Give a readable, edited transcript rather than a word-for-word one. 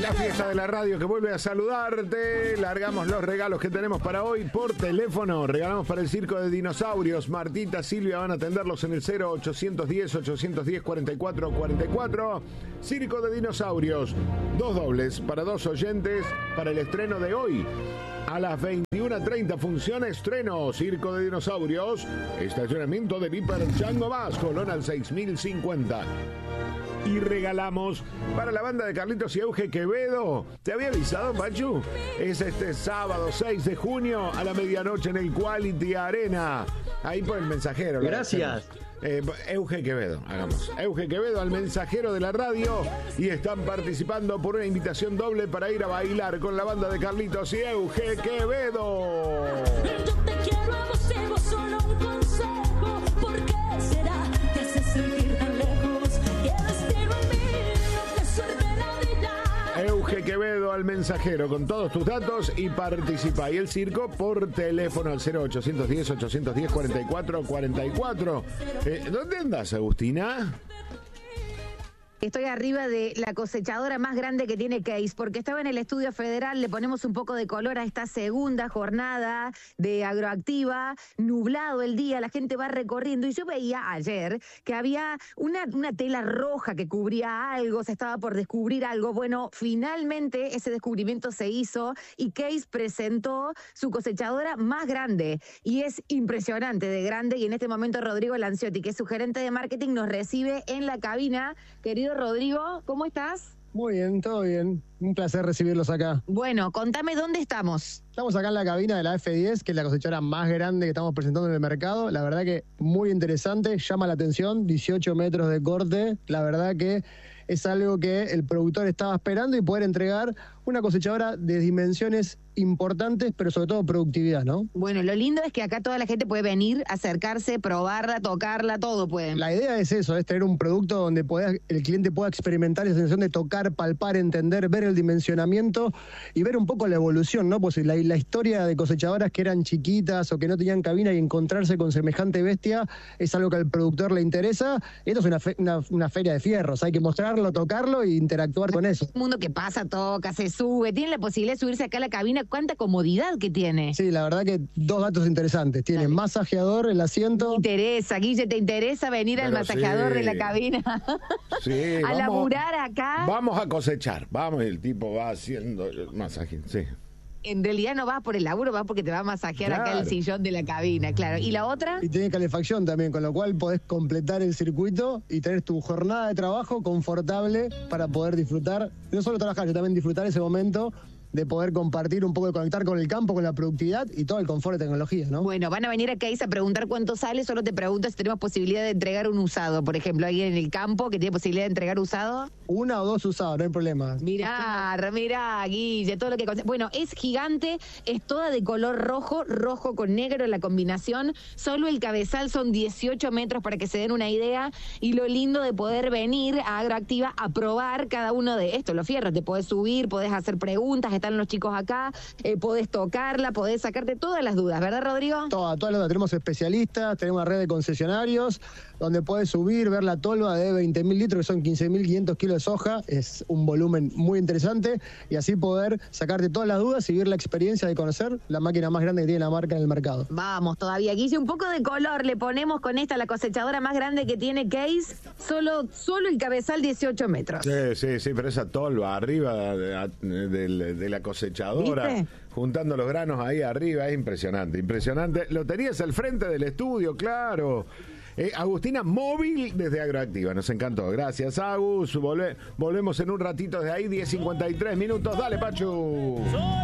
La fiesta de la radio que vuelve a saludarte. Largamos los regalos que tenemos para hoy por teléfono. Regalamos para el Circo de Dinosaurios. Martita, Silvia van a atenderlos en el 0810-810-4444. Circo de Dinosaurios. 2 dobles para 2 oyentes para el estreno de hoy. A las 21:30 funciona estreno. Circo de Dinosaurios. Estacionamiento del Hiper Chango Más. Colón al 6050. Y regalamos para la banda de Carlitos y Euge Quevedo. ¿Te había avisado, Pachu? Es este sábado 6 de junio a la medianoche en el Quality Arena. Ahí por el mensajero. Gracias. Euge Quevedo, hagamos. Euge Quevedo al mensajero de la radio. Y están participando por una invitación doble para ir a bailar con la banda de Carlitos y Euge Quevedo. Yo te quiero a vos, vos solo un consejo. ¿Por qué será que haces sentir tan lejos? Euge Quevedo al mensajero con todos tus datos y participa. Y el circo por teléfono al 0810-810-4444. ¿Dónde andas, Agustina? Estoy arriba de la cosechadora más grande que tiene Case, porque estaba en el estudio federal, le ponemos un poco de color a esta segunda jornada de Agroactiva, nublado el día, la gente va recorriendo, y yo veía ayer que había una tela roja que cubría algo, se estaba por descubrir algo. Bueno, finalmente ese descubrimiento se hizo y Case presentó su cosechadora más grande, y es impresionante de grande, y en este momento Rodrigo Lanciotti, que es su gerente de marketing, nos recibe en la cabina. Querido Rodrigo, ¿cómo estás? Muy bien, todo bien. Un placer recibirlos acá. Bueno, contame dónde estamos. Estamos acá en la cabina de la F10, que es la cosechadora más grande que estamos presentando en el mercado. La verdad que muy interesante, llama la atención, 18 metros de corte. La verdad que es algo que el productor estaba esperando y poder entregar una cosechadora de dimensiones importantes, pero sobre todo productividad, ¿no? Bueno, lo lindo es que acá toda la gente puede venir, acercarse, probarla, tocarla, todo pueden. La idea es eso, es tener un producto donde el cliente pueda experimentar esa sensación de tocar, palpar, entender, ver el dimensionamiento y ver un poco la evolución, ¿no? Pues la historia de cosechadoras que eran chiquitas o que no tenían cabina y encontrarse con semejante bestia es algo que al productor le interesa. Esto es una feria de fierros, hay que mostrarlo, tocarlo e interactuar con eso. El mundo que pasa, toca, se sube, tiene la posibilidad de subirse acá a la cabina. ¿Cuánta comodidad que tiene? Sí, la verdad que 2 datos interesantes. Tiene masajeador el asiento. Me interesa, Guille, ¿te interesa venir al masajeador de la cabina? Sí, a laburar acá. Vamos a cosechar. Vamos, el tipo va haciendo el masaje, sí. En realidad no vas por el laburo, vas porque te va a masajear acá el sillón de la cabina, claro. ¿Y la otra? Y tiene calefacción también, con lo cual podés completar el circuito y tener tu jornada de trabajo confortable para poder disfrutar, no solo trabajar, sino también disfrutar ese momento de poder compartir un poco, de conectar con el campo, con la productividad y todo el confort de tecnología, ¿no? Bueno, van a venir a Case a preguntar cuánto sale, solo te pregunto si tenemos posibilidad de entregar un usado, por ejemplo, alguien en el campo que tiene posibilidad de entregar usado. 1 o 2 usados, no hay problema. Mirá, Guille, todo lo que... Bueno, es gigante, es toda de color rojo, rojo con negro la combinación, solo el cabezal son 18 metros para que se den una idea, y lo lindo de poder venir a Agroactiva a probar cada uno de estos, los fierros, te podés subir, podés hacer preguntas, están los chicos acá, podés tocarla, podés sacarte todas las dudas, ¿verdad, Rodrigo? Todas las dudas, tenemos especialistas, tenemos una red de concesionarios, donde podés subir, ver la tolva de 20.000 litros, que son 15.500 kilos de soja, es un volumen muy interesante, y así poder sacarte todas las dudas y vivir la experiencia de conocer la máquina más grande que tiene la marca en el mercado. Vamos todavía, Guille, un poco de color le ponemos con esta, la cosechadora más grande que tiene Case, solo el cabezal 18 metros. Sí, pero esa tolva arriba de la cosechadora, ¿viste? Juntando los granos ahí arriba, es impresionante. Lo tenías al frente del estudio, claro. Agustina, móvil desde Agroactiva, nos encantó. Gracias, Agus. Volvemos en un ratito de ahí, 10:53 minutos. Dale, Pachu.